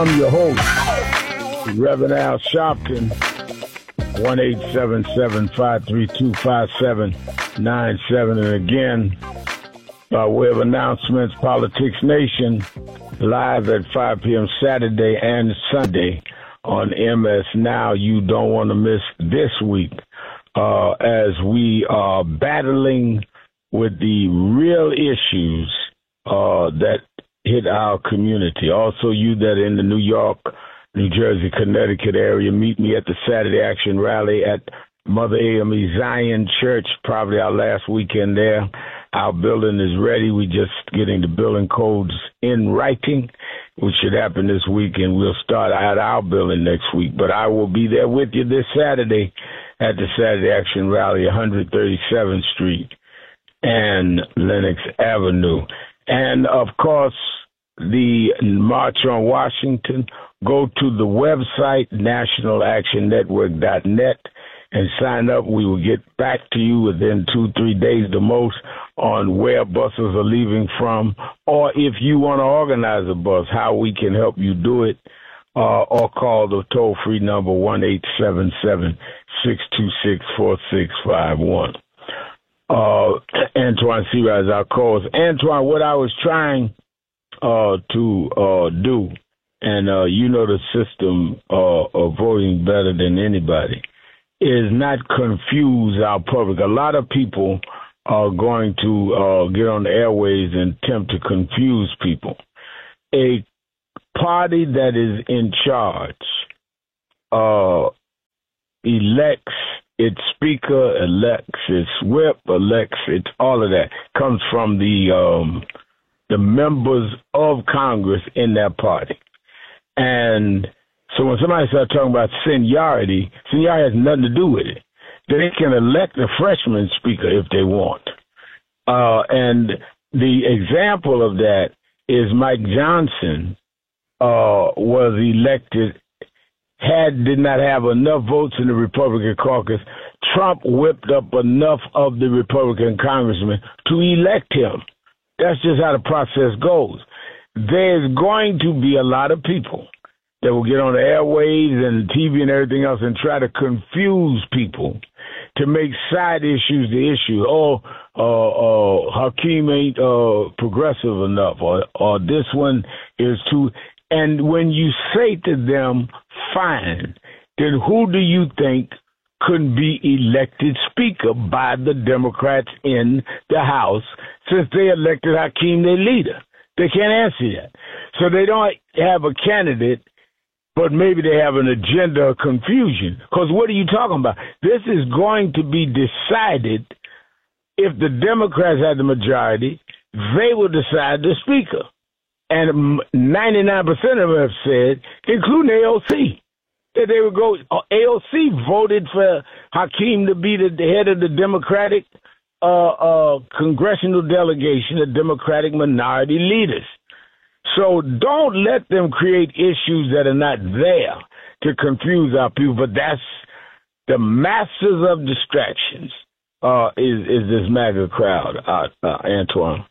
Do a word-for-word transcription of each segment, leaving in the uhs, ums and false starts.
I'm your host, Reverend Al Sharpton, one eight seven seven, five three two, five seven nine seven. And again, by way of announcements, Politics Nation, live at five p.m. Saturday and Sunday on M S Now. You don't want to miss this week uh, as we are battling with the real issues uh, that hit our community. Also, you that are in the New York, New Jersey, Connecticut area, meet me at the Saturday Action Rally at Mother A M E Zion Church, probably our last weekend there. Our building is ready. We're just getting the building codes in writing, which should happen this week, and we'll start at our building next week. But I will be there with you this Saturday at the Saturday Action Rally, one thirty-seventh Street and Lenox Avenue. And, of course, the March on Washington, go to the website, national action network dot net, and sign up. We will get back to you within two, three days the most on where buses are leaving from, or if you want to organize a bus, how we can help you do it, uh, or call the toll-free number one eight seven seven, six two six, four six five one. Uh, Antoine Seawright is our co-host. Antoine, what I was trying uh, to uh, do, and uh, you know the system uh, of voting better than anybody, is not confuse our public. A lot of people are going to uh, get on the airways and attempt to confuse people. A party that is in charge uh, elects its speaker, elects its whip, elects its all of that. Comes from the um, the members of Congress in that party. And so when somebody starts talking about seniority, seniority has nothing to do with it. They can elect a freshman speaker if they want. Uh, and the example of that is Mike Johnson uh, was elected, had did not have enough votes in the Republican caucus. Trump whipped up enough of the Republican congressmen to elect him. That's just how the process goes. There's going to be a lot of people that will get on the airwaves and T V and everything else and try to confuse people to make side issues the issue. Oh, uh, uh, Hakeem ain't uh, progressive enough, or, or this one is too. And when you say to them, fine, then who do you think couldn't be elected speaker by the Democrats in the House since they elected Hakeem their leader? They can't answer that. So they don't have a candidate, but maybe they have an agenda of confusion. Because what are you talking about? This is going to be decided if the Democrats have the majority, they will decide the speaker. And ninety-nine percent of them have said, including A O C, that they would go. A O C voted for Hakeem to be the, the head of the Democratic uh, uh, congressional delegation, the Democratic minority leaders. So don't let them create issues that are not there to confuse our people. But that's the masters of distractions uh, is, is this MAGA crowd, uh, uh, Antoine.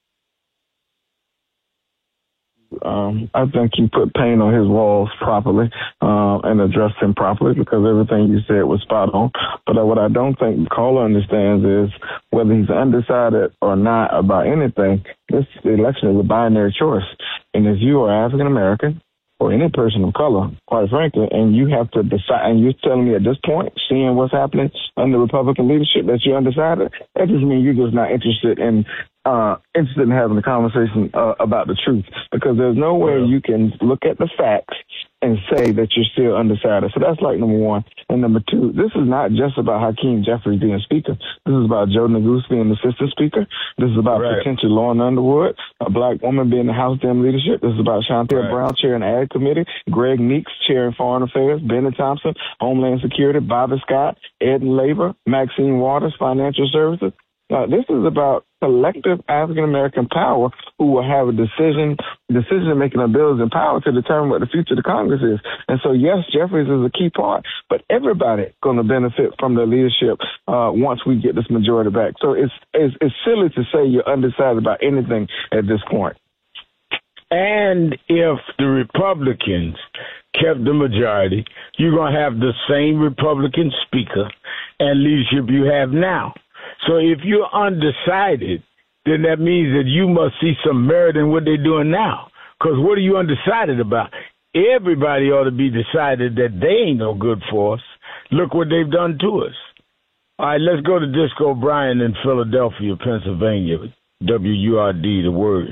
Um, I think you put paint on his walls properly uh, and addressed him properly, because everything you said was spot on. But uh, what I don't think the caller understands is whether he's undecided or not about anything, this election is a binary choice. And if you are African American or any person of color, quite frankly, and you have to decide, and you're telling me at this point, seeing what's happening under Republican leadership, that you're undecided, that just means you're just not interested in uh, interested in having a conversation uh, about the truth, because there's no way you can look at the facts and say that you're still undecided. So that's like number one. And number two, this is not just about Hakeem Jeffries being speaker. This is about Joe Neguse being the assistant speaker. This is about right. potential Lauren Underwood, a black woman being the House Dem leadership. This is about Shontel right. Brown chairing the Ag Committee, Greg Meeks chairing Foreign Affairs, Benny Thompson, Homeland Security, Bobby Scott, Ed and Labor, Maxine Waters, Financial Services. Uh, this is about collective African-American power who will have a decision, decision-making abilities and power to determine what the future of the Congress is. And so, yes, Jeffries is a key part, but everybody going to benefit from the leadership uh, once we get this majority back. So it's, it's it's silly to say you're undecided about anything at this point. And if the Republicans kept the majority, you're going to have the same Republican speaker and leadership you have now. So if you're undecided, then that means that you must see some merit in what they're doing now. Because what are you undecided about? Everybody ought to be decided that they ain't no good for us. Look what they've done to us. All right, let's go to Disco Brian in Philadelphia, Pennsylvania. W U R D, the word.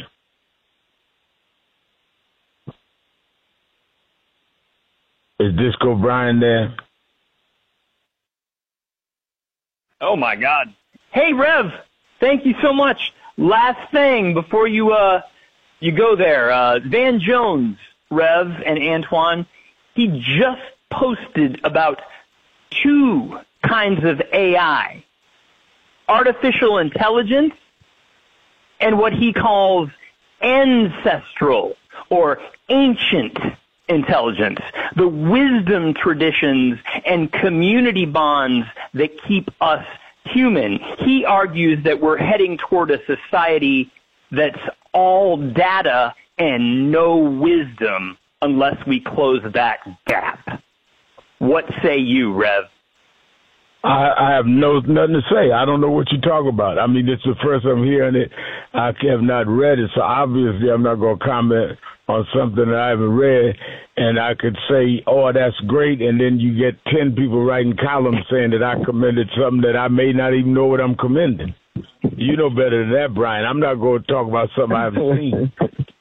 Is Disco Brian there? Oh, my God. Hey, Rev, thank you so much. Last thing before you uh you go there, uh, Van Jones, Rev, and Antoine, he just posted about two kinds of A I, artificial intelligence and what he calls ancestral or ancient intelligence, the wisdom traditions and community bonds that keep us human. He argues that we're heading toward a society that's all data and no wisdom unless we close that gap. What say you, Rev? I, I have no nothing to say. I don't know what you're talking about. I mean, it's the first I'm hearing it. I have not read it, so obviously I'm not going to comment on something that I haven't read. And I could say, oh, that's great, and then you get ten people writing columns saying that I commended something that I may not even know what I'm commending. You know better than that, Brian. I'm not going to talk about something I haven't seen.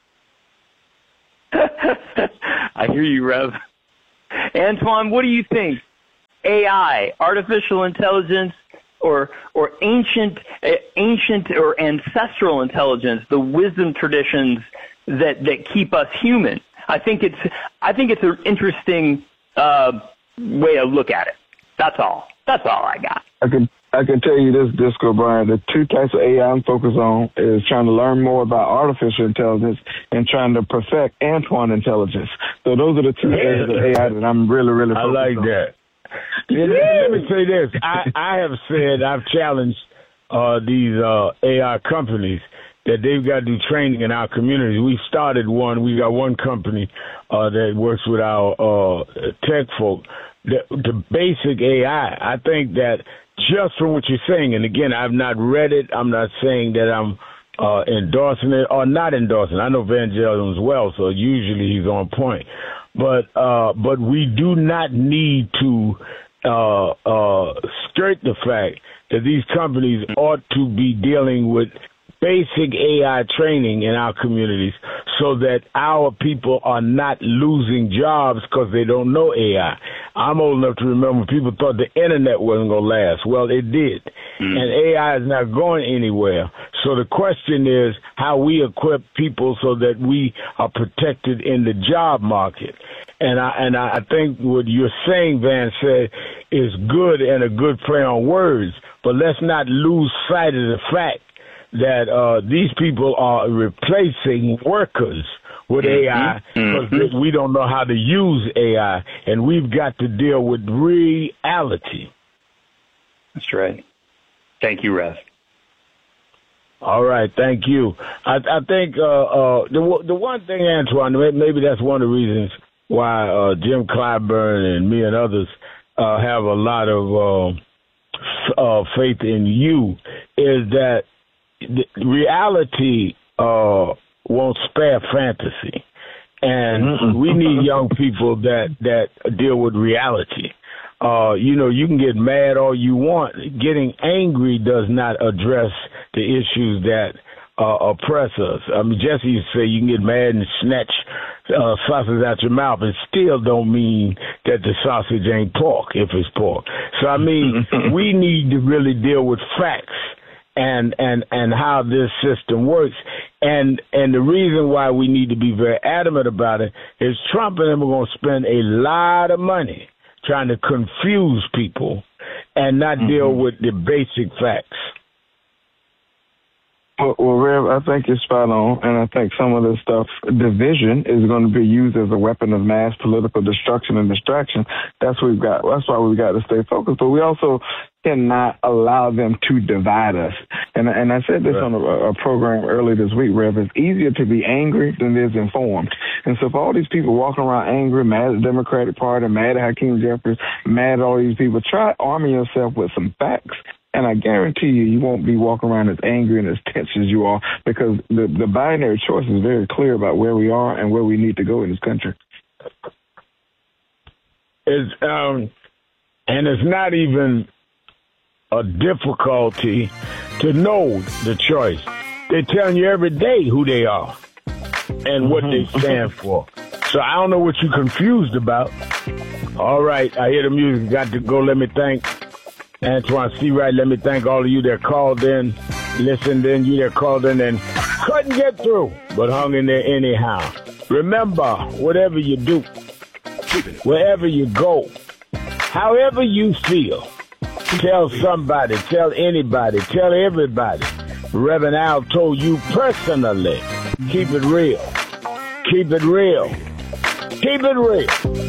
I hear you, Rev. Antoine, what do you think? A I, artificial intelligence, or or ancient, uh, ancient or ancestral intelligence, the wisdom traditions that that keep us human. I think it's I think it's an interesting uh, way to look at it. That's all. That's all I got. I can I can tell you this, Disco Brian. The two types of A I I'm focused on is trying to learn more about artificial intelligence and trying to perfect Antoine intelligence. So those are the two areas of A I that I'm really, really focused on. I like on. that. Let me, let me say this. I, I have said, I've challenged uh, these uh, A I companies that they've got to do training in our communities. We started one. We got one company uh, that works with our uh, tech folk. The, the basic A I, I think that just from what you're saying, and again, I've not read it. I'm not saying that I'm uh, endorsing it or not endorsing it. I know Van Jones well, so usually he's on point. But uh, but we do not need to uh, uh, skirt the fact that these companies ought to be dealing with basic A I training in our communities so that our people are not losing jobs because they don't know A I. I'm old enough to remember people thought the internet wasn't going to last. Well, it did. Mm. And A I is not going anywhere. So the question is how we equip people so that we are protected in the job market. And I, and I think what you're saying, Van, said is good and a good play on words, but let's not lose sight of the fact that uh, these people are replacing workers with mm-hmm. A I because mm-hmm. we don't know how to use A I, and we've got to deal with reality. That's right. Thank you, Rev. All right, thank you. I, I think uh, uh, the the one thing, Antoine, maybe that's one of the reasons why uh, Jim Clyburn and me and others uh, have a lot of uh, uh, faith in you, is that the reality uh, won't spare fantasy, and mm-hmm. we need young people that that deal with reality. Uh, you know, you can get mad all you want. Getting angry does not address the issues that uh, oppress us. I mean, Jesse used to say you can get mad and snatch uh, sausage out your mouth. It still don't mean that the sausage ain't pork if it's pork. So, I mean, we need to really deal with facts and and and how this system works. And and the reason why we need to be very adamant about it is Trump and them are going to spend a lot of money trying to confuse people and not mm-hmm. deal with the basic facts. Well, well, Rev, I think you're spot on, and I think some of this stuff, division, is going to be used as a weapon of mass political destruction and distraction. That's what we've got. That's why we've got to stay focused. But we also cannot allow them to divide us. And and I said this right. on a, a program earlier this week, Rev. It's easier to be angry than it is informed. And so for all these people walking around angry, mad at the Democratic Party, mad at Hakeem Jeffries, mad at all these people, try arming yourself with some facts. And I guarantee you, you won't be walking around as angry and as tense as you are, because the, the binary choice is very clear about where we are and where we need to go in this country. It's, um, and it's not even a difficulty to know the choice. They're telling you every day who they are and what mm-hmm. they stand for. So I don't know what you're confused about. All right, I hear the music. Got to go. Let me thank Antoine Seawright. Let me thank all of you that called in, listened in, you that called in and couldn't get through, but hung in there anyhow. Remember, whatever you do, wherever you go, however you feel, tell somebody, tell anybody, tell everybody. Reverend Al told you personally, keep it real. Keep it real. Keep it real.